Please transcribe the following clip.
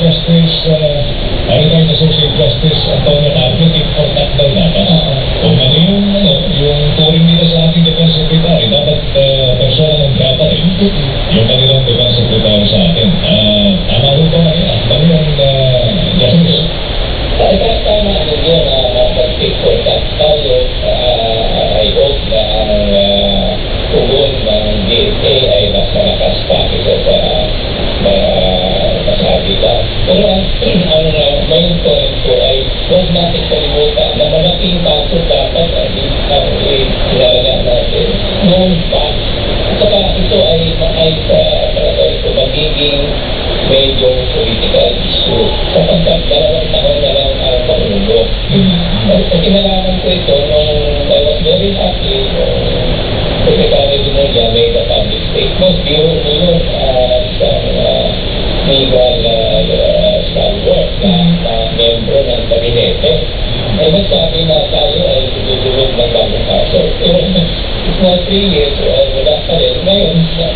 Justice, retired Associate Justice Antonio Carpio, tit for tat daw dapat. Kung ano yung turing nila sa ating Defense Secretary, dapat persona non grata rin yung kanilang Defense Secretary sa atin. Tama rin ba na yan? Ano yung Justice? Tama din yun, mag-tit for tat tayo. I hope na ang tugon ng DFA ay mas malakas pa kaysa sa masabi ka. Pero ang main point ko ay huwag natin kalimutan na malaking kaso dapat ang ilalaga natin noon pa. At saka ito ay ito magiging medyo political issue sapagkat 2 taon na lang ang pangulo. Kasi nalaman ko ito nung I was very happy nung Secretary Dinoya made a public statement. Biro mo yun isang legal stalwart na membro ng kabinete. Ay nagsabi na tayo ay tutulog ng bagong kaso. Pero it's not 3 years, wala pa rin. Ngayon,